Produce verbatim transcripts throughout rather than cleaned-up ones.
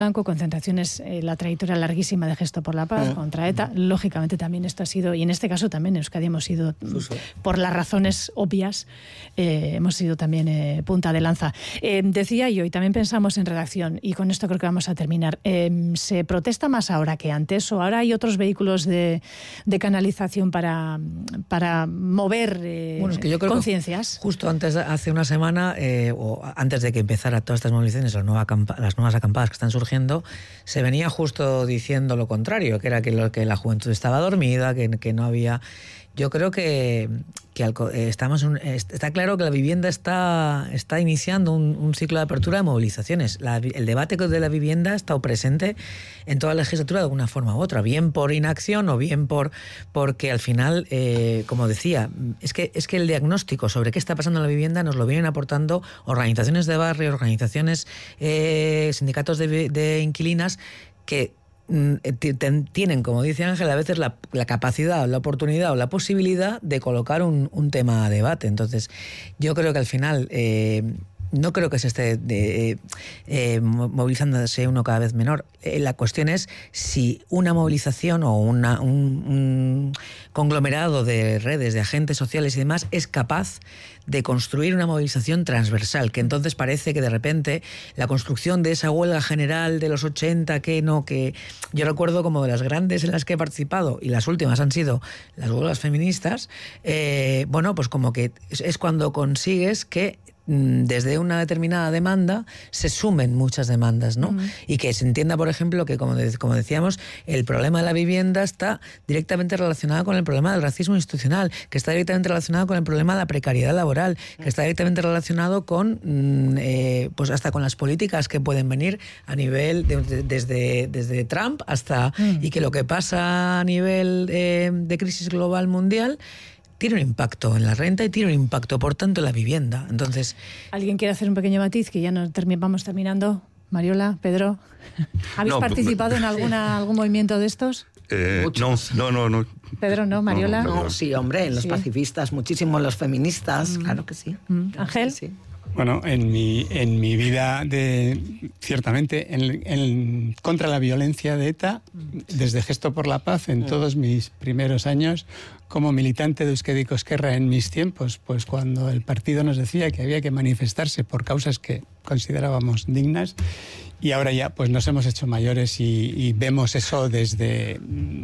Blanco, concentraciones, eh, la trayectoria larguísima de Gesto por la Paz uh-huh. contra ETA. Lógicamente también esto ha sido, y en este caso también en Euskadi hemos sido, sí, sí. por las razones obvias, eh, hemos sido también eh, punta de lanza. Eh, decía yo, y también pensamos en redacción, y con esto creo que vamos a terminar, eh, ¿se protesta más ahora que antes o ahora hay otros vehículos de, de canalización para, para mover eh, bueno, es que yo creo conciencias? Que justo antes, hace una semana, eh, o antes de que empezara todas estas movilizaciones, las, nueva acampa, las nuevas acampadas que están surgiendo, se venía justo diciendo lo contrario, que era que, lo, que la juventud estaba dormida, que, que no había... Yo creo que, que al, estamos un, está claro que la vivienda está, está iniciando un, un ciclo de apertura de movilizaciones. La, el debate de la vivienda ha estado presente en toda la legislatura de alguna forma u otra, bien por inacción o bien por porque al final, eh, como decía, es que, es que el diagnóstico sobre qué está pasando en la vivienda nos lo vienen aportando organizaciones de barrio, organizaciones, eh, sindicatos de, de inquilinas que tienen, como dice Ángel, a veces la, la capacidad, la oportunidad o la posibilidad de colocar un, un tema a debate. Entonces, yo creo que al final... Eh, no creo que se esté de, eh, movilizándose uno cada vez menor. Eh, la cuestión es si una movilización o una, un, un conglomerado de redes, de agentes sociales y demás es capaz de construir una movilización transversal, que entonces parece que de repente la construcción de esa huelga general de los ochenta, que no, que yo recuerdo como de las grandes en las que he participado, y las últimas han sido las huelgas feministas, eh, bueno, pues como que es, es cuando consigues que desde una determinada demanda se sumen muchas demandas, ¿no? Uh-huh. Y que se entienda, por ejemplo, que como, de, como decíamos, el problema de la vivienda está directamente relacionado con el problema del racismo institucional, que está directamente relacionado con el problema de la precariedad laboral, que está directamente relacionado con, eh, pues hasta con las políticas que pueden venir a nivel, de, de, desde, desde Trump hasta, uh-huh. y que lo que pasa a nivel eh, de crisis global mundial tiene un impacto en la renta y tiene un impacto, por tanto, en la vivienda. Entonces, ¿alguien quiere hacer un pequeño matiz? Que ya nos termi- vamos terminando. Mariola, Pedro, ¿habéis no, participado en alguna sí. algún movimiento de estos? Eh, no, no, no, no. Pedro, ¿no? Mariola. No, no, sí, hombre, en los sí. pacifistas, muchísimo en los feministas, mm. claro que sí. Mm. Ángel. Sí, sí. Bueno, en mi, en mi vida, de ciertamente, en, en, contra la violencia de ETA, desde Gesto por la Paz, en todos mis primeros años, como militante de Euskadiko Ezkerra en mis tiempos, pues cuando el partido nos decía que había que manifestarse por causas que considerábamos dignas, y ahora ya pues nos hemos hecho mayores y, y vemos eso desde...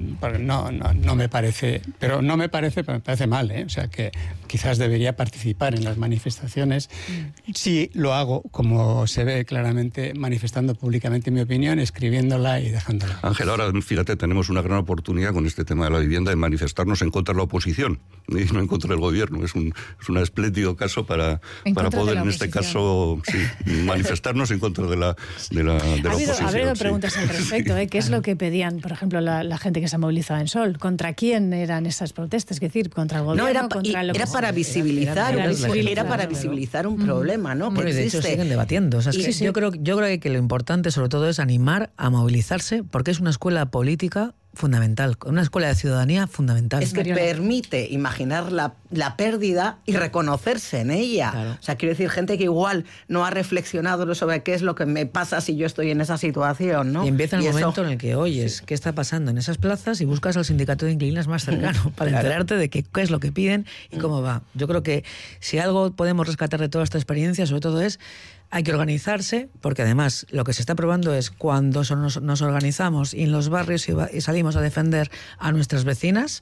No, no, no me parece... Pero no me parece, pero me parece mal, ¿eh? O sea, que quizás debería participar en las manifestaciones. Sí, lo hago, como se ve claramente, manifestando públicamente mi opinión, escribiéndola y dejándola. Ángel, ahora, fíjate, tenemos una gran oportunidad con este tema de la vivienda de manifestarnos en contra de la oposición y no en contra del gobierno. Es un, es un espléndido caso para, para poder, en este caso, sí, manifestarnos en contra de la... De la, de la ha habido, oposición. Ha habido preguntas sí. al respecto, ¿eh? ¿Qué es lo que pedían, por ejemplo, la, la gente que se ha movilizado en Sol? ¿Contra quién eran esas protestas? Es decir, ¿contra el gobierno? No, era, contra y, lo era, que para visibilizar, era, era, visibilizar, era para visibilizar un problema, ¿no? Bueno, que y de existe. hecho siguen debatiendo. O sea, es y, que sí. yo, creo, yo creo que lo importante sobre todo es animar a movilizarse, porque es una escuela política fundamental, una escuela de ciudadanía fundamental. Es que permite imaginar la, la pérdida y reconocerse en ella. Claro. O sea, quiero decir, gente que igual no ha reflexionado sobre qué es lo que me pasa si yo estoy en esa situación, ¿no? Y empieza el y momento eso... en el que oyes sí. qué está pasando en esas plazas y buscas al sindicato de inquilinas más cercano para claro. enterarte de qué, qué es lo que piden y cómo va. Yo creo que si algo podemos rescatar de toda esta experiencia, sobre todo es hay que organizarse, porque además lo que se está probando es cuando nos, nos organizamos y en los barrios y, va, y salimos a defender a nuestras vecinas,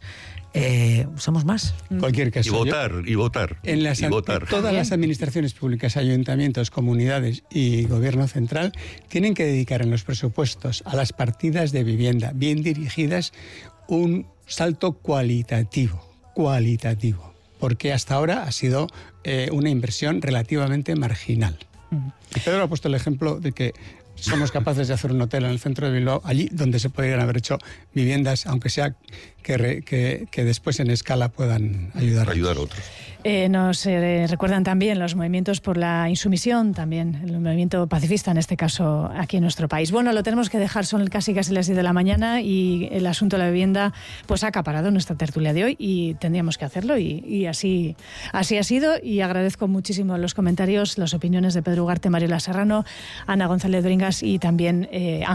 eh, somos más. Cualquier caso. Y votar, yo, y votar. En las, y votar. Todas las administraciones públicas, ayuntamientos, comunidades y gobierno central tienen que dedicar en los presupuestos a las partidas de vivienda bien dirigidas un salto cualitativo, cualitativo, porque hasta ahora ha sido eh, una inversión relativamente marginal. Y Pedro ha puesto el ejemplo de que somos capaces de hacer un hotel en el centro de Bilbao, allí donde se podrían haber hecho viviendas, aunque sea que, re, que, que después en escala puedan ayudar, ayudar a otros. Eh, nos eh, recuerdan también los movimientos por la insumisión, también el movimiento pacifista, en este caso aquí en nuestro país. Bueno, lo tenemos que dejar, son casi casi las diez de la mañana y el asunto de la vivienda pues ha acaparado nuestra tertulia de hoy y tendríamos que hacerlo y, y así, así ha sido, y agradezco muchísimo los comentarios, las opiniones de Pedro Ugarte, Mariola Serrano, Ana González Bringas Cangas y también eh,